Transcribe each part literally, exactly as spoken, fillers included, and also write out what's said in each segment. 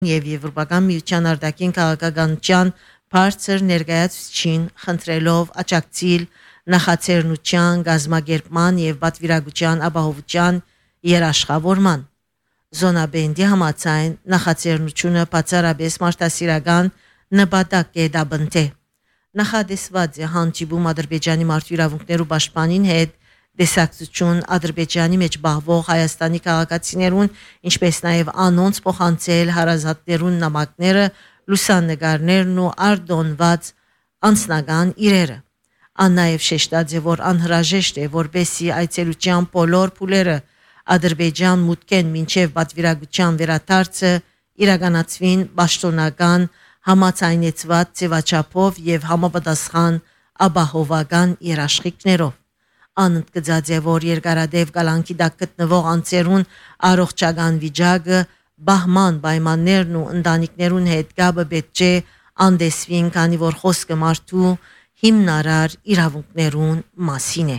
եւ Եվրոպական միության արտաքին քաղաքականության բարձր ներկայացուցիչին խնդրելով աջակցել նախաձեռնության գազམ་ագերման եւ պատվիրակության ապահովության երաշխավորման։ Զոնաբենդի համաձայն նախաձեռնությունը բացառապես մարդասիրական նպատակ է դաբնթե։ Նախադեсված է հանդիպում Ադրբեջանի մարդու իրավունքներու պաշտպանին հետ դեսակցություն Ադրբեջանի մեջ բաղվող Հայաստանի քաղաքացիներուն, ինչպես նաև անոնց փոխանցել հարազատներուն նամակները, լուսանկարներն ու արտոնված անձնական իրերը։ Ան նաև շեշտած է, որ անհրաժեշտ է, որպեսզի այցելության բոլոր փուլերը Ադրբեջան մուտքեն մինչև պատվիրակության վերադարձը իրականացվին պաշտոնական համաձայնեցված ձևաչափով եւ համապատասխան ապահովական երաշխիքներով։ Անընդգծած է, որ երկարադեպ կալանքի տակ գտնվող անձերուն առողջական վիճակը, բահման պայմաններն ու ընտանիքներուն հետ կապը պետք է անդեսվին, քանի որ խոսքը մարդու հիմնարար իրավունքներուն մասին է։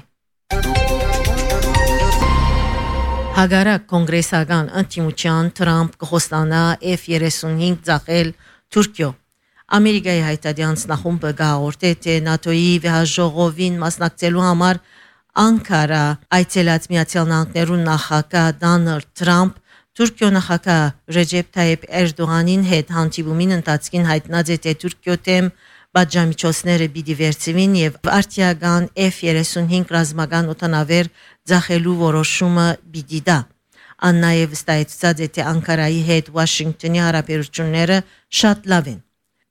Հագարակ կոնգրեսական ընդդիմության Թրամփ կխոստանա F thirty-five ծախել Թուրքիո։ Ամերիկայի հայտարարած նախումբը գահորտե թե նատոյի վեհաժողովին մասնակցելու համար Անկարա այցելած Միացյալ Նահանգներուն նախագահ Դոնալդ Թրամփ Թուրքիո նախագահ Ռեջեփ Թայիփ Էրդողանին հետ հանդիպումին ընթացքին հայտնած է թե Թուրքիո թեմ բաժամիջոցները պիտի վերցվին եւ արտիական F thirty-five ռազմական օտանավեր ծախելու որոշումը պիտի դա։ Ան նաև ստայեցած է թե Անկարայի հետ Վաշինգտոնի հարաբերությունները շատ լավ են։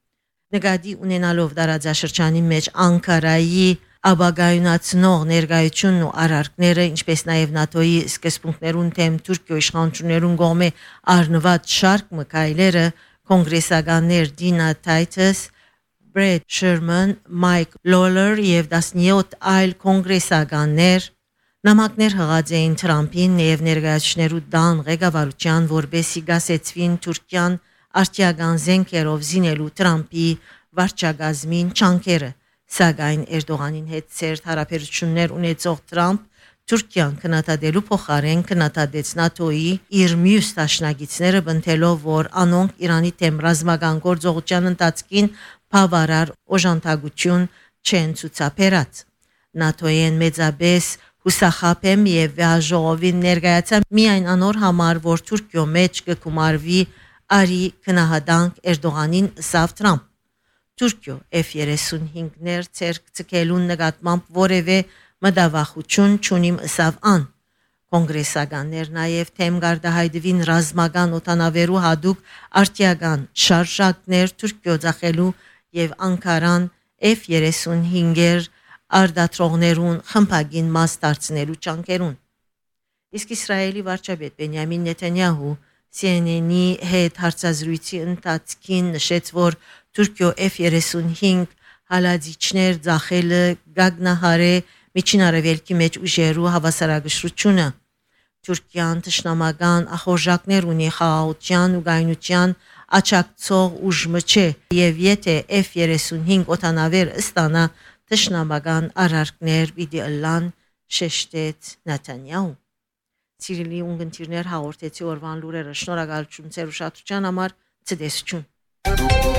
Նկատի ունենալով դարաձաշրջանի մեջ Անկարայի ապագայունացնող ներկայությունն ու արարքները, ինչպես նաև նատոյի սկզբունքներուն թեմ Թուրքիո իշխանություններուն կողմէ առնված շարք մկայլերը կոնգրեսականներ Դինա Թայթս, Բրեդ Շերման, Մայք Լոլեր եւ տասնյոթ այլ կոնգրեսականներ նամակներ հղած էին Թրամփին եւ ներկայացուցիչներու դան ղեկավարության, որբեսի գասեցվին Թուրքիան արտիական զենքերով զինելու Թրամփի վարչագազմին չանկերը, սակայն Էրդողանին հետ ծերտ հարաբերություններ ունեցող Թրամփ Թուրքիան քննադատելու փոխարեն քննադատեց նատոյի իր մյուս դաշնակիցները բնթելով, որ անոնք Իրանի թեմ ռազմական գործողության ընթացքին բավարար օժանդակություն չեն ցուցաբերած։ նատոյեն մեծապես հուսախաբ եմ եւ վեհաժողովին ներկայացա միայն անոր համար, որ Թուրքիո մեջ կգումարվի արի քնահատանք Էրդողանին սավ Թրամփ։ Թուրքիո F thirty-five-ներ ցերկ ցկելուն նկատմամբ որևէ մտավախություն չունիմ սավ ան։ Կոնգրեսականներ նաև թեմ գարդահայտվին ռազմական օտանավերու հadouk արտիական շարժակներ Թուրքիո ծախելու եւ Անկարան F thirty-five-եր արդատրողներուն խմբագին մաս դարձնելու ճանկերուն։ Իսկ Իսրայելի վարչապետ Բենյամին Նեթանյահու C N N-ի հետ հարցազրույցի ընթացքին նշեց, որ Թուրքիո F thirty-five հալածիչներ ծախելը գագնահարե միջին արևելքի մեջ ուժերու հավասարակշռությունը։ Թուրքիան թշնամական ախորժակներ ունի խաղաղության ու գայնության աչակցող ուժը չէ եւ եթե F thirty-five օտանավեր ստանա թշնամական արարքներ պիտի ըլլան, շեշտեց Նեթանյահու։ Սիրելի ունգընտիրներ, հաղորդեցի օրվան լուրերը, շնորհակալություն ձեր ուշադրության համար, ցտեսություն։